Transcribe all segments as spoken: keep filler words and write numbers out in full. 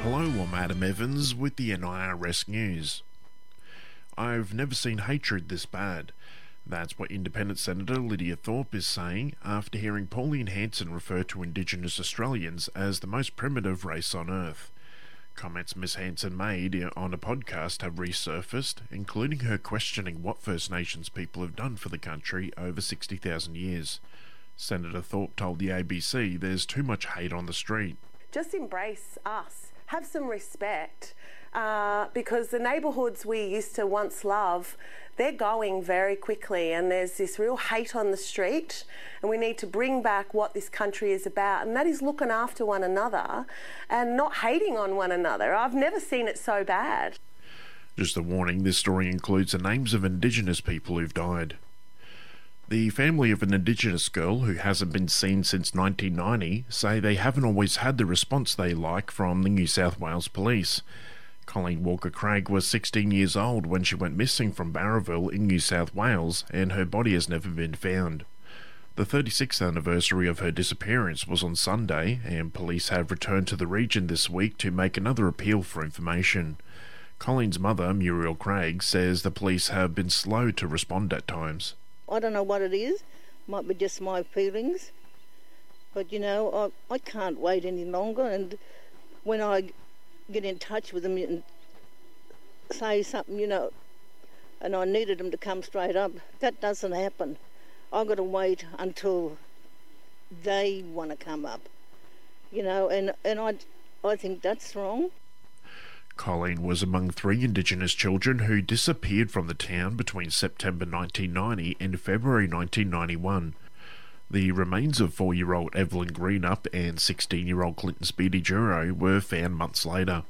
Hello, I'm Adam Evans with the N I R S News. I've never seen hatred this bad. That's what Independent Senator Lydia Thorpe is saying after hearing Pauline Hanson refer to Indigenous Australians as the most primitive race on earth. Comments Miss Hanson made on a podcast have resurfaced, including her questioning what First Nations people have done for the country over sixty thousand years. Senator Thorpe told the A B C there's too much hate on the street. Just embrace us. Have some respect, uh, because the neighbourhoods we used to once love, they're going very quickly, and there's this real hate on the street, and we need to bring back what this country is about, and that is looking after one another and not hating on one another. I've never seen it so bad. Just a warning, this story includes the names of Indigenous people who've died. The family of an Indigenous girl who hasn't been seen since nineteen ninety say they haven't always had the response they like from the New South Wales Police. Colleen Walker-Craig was sixteen years old when she went missing from Barraville in New South Wales, and her body has never been found. The thirty-sixth anniversary of her disappearance was on Sunday, and police have returned to the region this week to make another appeal for information. Colleen's mother, Muriel Craig, says the police have been slow to respond at times. I don't know what it is. Might be just my feelings. But, you know, I, I can't wait any longer. And when I get in touch with them and say something, you know, and I needed them to come straight up, that doesn't happen. I've got to wait until they want to come up, you know, and, and I, I think that's wrong. Colleen was among three Indigenous children who disappeared from the town between September nineteen ninety and February nineteen ninety-one. The remains of four-year-old Evelyn Greenup and sixteen-year-old Clinton Speedy Duro were found months later.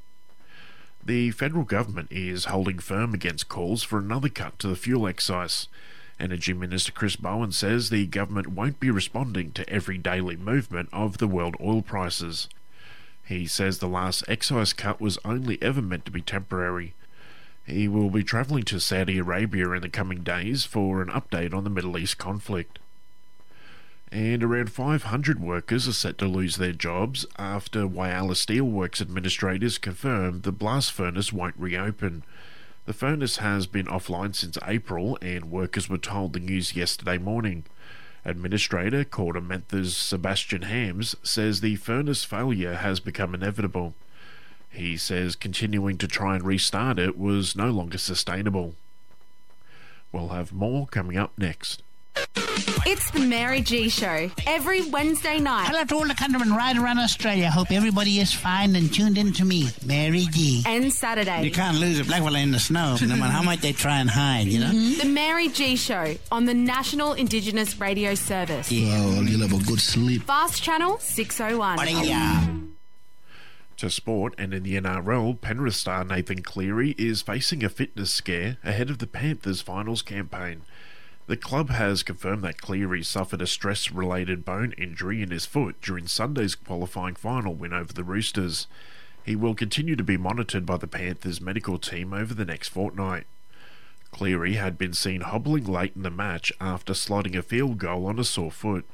The federal government is holding firm against calls for another cut to the fuel excise. Energy Minister Chris Bowen says the government won't be responding to every daily movement of the world oil prices. He says the last excise cut was only ever meant to be temporary. He will be travelling to Saudi Arabia in the coming days for an update on the Middle East conflict. And around five hundred workers are set to lose their jobs after Whyalla Steelworks administrators confirmed the blast furnace won't reopen. The furnace has been offline since April, and workers were told the news yesterday morning. Administrator Korda-Menthers Sebastian Hams says the furnace failure has become inevitable. He says continuing to try and restart it was no longer sustainable. We'll have more coming up next. It's the Mary G Show, every Wednesday night. Hello to all the countrymen right around Australia. Hope everybody is fine and tuned in to me, Mary G. And Saturday. You can't lose a black fella in the snow, no matter how much they try and hide, you know? Mm-hmm. The Mary G Show on the National Indigenous Radio Service. Yeah. Oh, you'll have a good sleep. Fast Channel six oh one. To sport, and in the N R L, Penrith star Nathan Cleary is facing a fitness scare ahead of the Panthers finals campaign. The club has confirmed that Cleary suffered a stress-related bone injury in his foot during Sunday's qualifying final win over the Roosters. He will continue to be monitored by the Panthers medical team over the next fortnight. Cleary had been seen hobbling late in the match after slotting a field goal on a sore foot.